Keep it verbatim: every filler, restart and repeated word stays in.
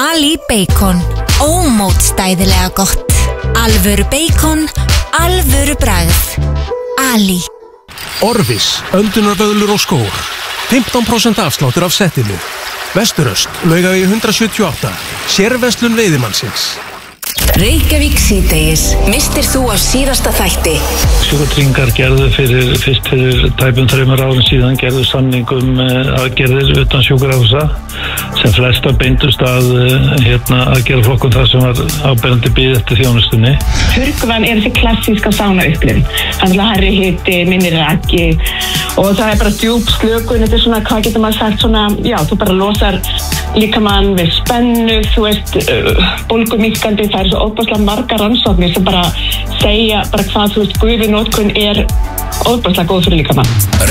Ali Bacon. Ómótstæðilega gott. Alvöru bacon, alvöru bragð. Ali. Orvis, öndunarvöðlur og skór. fimmtán prósent afsláttur af settinu. Vesturöst, Laugavegi hundrað sjötíu og átta. Sérverslun veiðimannsins. Reykjavík síðdegis. Mistir þú af síðasta þætti? Sjúkratryggingar gerðu fyrir, fyrst fyrir tæpum þremur árum síðan gerðu samning um aðgerðir utan sjúkrahúsa sem flesta beindust að hérna, aðgerðaflokkum þar sem var áberandi bið eftir þjónustunni. Hurgvan er þessi klassíska sánaupplifun. Þannig að herri hiti, minni raki og það er bara djúp slökun. Þetta er svona, hvað getur maður sagt, svona, já, þú bara losar líkamann við spennu, þú veist, uh, bólguminnkandi, það er svo óbúslega margar rannsóknir sem bara segja bara hvað, þú veist, gufunotkun er óbúslega góð fyrir líkamann.